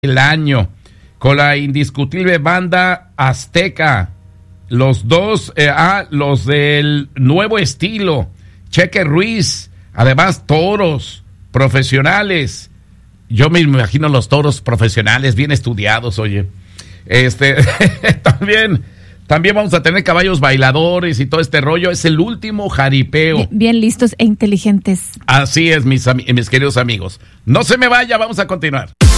el año, con la indiscutible banda Azteca, los dos, los del nuevo estilo, Cheque Ruiz, además toros profesionales. Yo me imagino los toros profesionales bien estudiados, oye. También vamos a tener caballos bailadores y todo este rollo. Es el último jaripeo. Bien listos e inteligentes. Así es, mis queridos amigos. No se me vaya, vamos a continuar.